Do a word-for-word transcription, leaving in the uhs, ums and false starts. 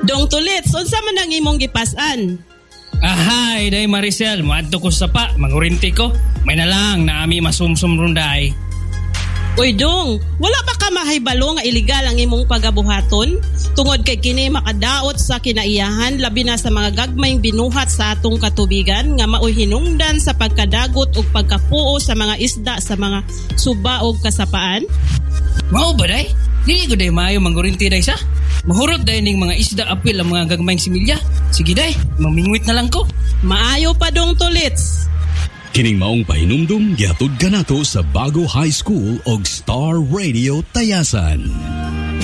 Dong tulit, unsa man ang imong gipas-an? Ahay, day Maricel, maadto ko sa pa, mangurinti ko. May na lang na ami masumsum runday. Uy dong, wala ba ka mahibalo nga iligal ang imong pagabuhaton? Tungod kay kini makadaot sa kinaiyahan labi na sa mga gagmayng binuhat sa atong katubigan nga maoy hinungdan sa pagkadagot ug pagkapuo sa mga isda sa mga suba ug kasapaan? Mao ba day? Dili ko day maayo mangurinti day sa? Mahurot day ning mga isda apil ang mga gagmayng similya. Sige day, mamingwit na lang ko. Maayo pa dong tulits. Kining maong pahinumdum gihatod kanato sa Bago High School og Star Radio Tayasan.